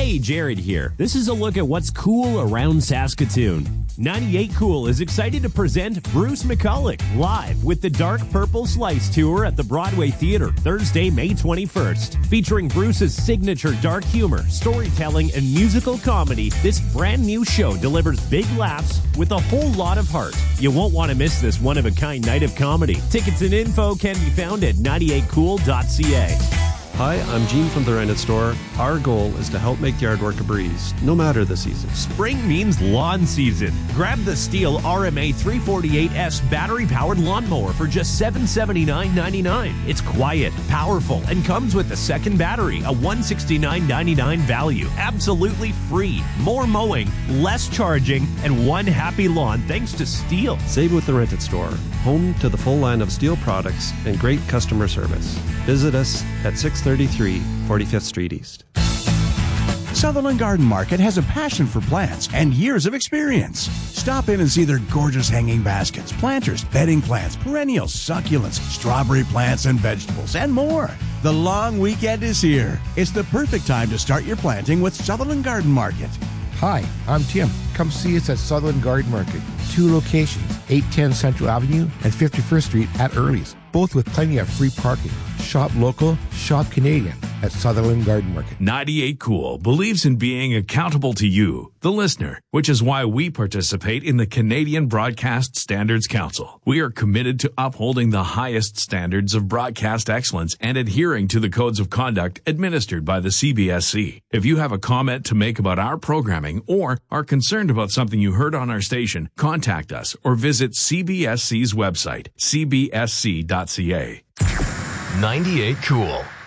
Hey, Jared here. This is a look at what's cool around Saskatoon. 98 Cool is excited to present Bruce McCulloch live with the Dark Purple Slice Tour at the Broadway Theatre Thursday, May 21st. Featuring Bruce's signature dark humor, storytelling, and musical comedy, this brand new show delivers big laughs with a whole lot of heart. You won't want to miss this one-of-a-kind night of comedy. Tickets and info can be found at 98cool.ca. Hi, I'm Gene from The Rented Store. Our goal is to help make yard work a breeze, no matter the season. Spring means lawn season. Grab the Steel RMA 348S battery-powered lawnmower for just $779.99. It's quiet, powerful, and comes with a second battery, a $169.99 value. Absolutely free. More mowing, less charging, and one happy lawn thanks to Steel. Save with The Rented Store, home to the full line of Steel products and great customer service. Visit us at 633 45th Street East. Sutherland Garden Market has a passion for plants and years of experience. Stop in and see their gorgeous hanging baskets, planters, bedding plants, perennials, succulents, strawberry plants, and vegetables, and more. The long weekend is here. It's the perfect time to start your planting with Sutherland Garden Market. Hi, I'm Tim. Come see us at Sutherland Garden Market. 2 locations, 810 Central Avenue and 51st Street at Early's, both with plenty of free parking. Shop local, shop Canadian at Sutherland Garden Market. 98 Cool believes in being accountable to you, the listener, which is why we participate in the Canadian Broadcast Standards Council. We are committed to upholding the highest standards of broadcast excellence and adhering to the codes of conduct administered by the CBSC. If you have a comment to make about our programming or are concerned about something you heard on our station, contact us or visit CBSC's website, cbsc.ca. 98 Cool.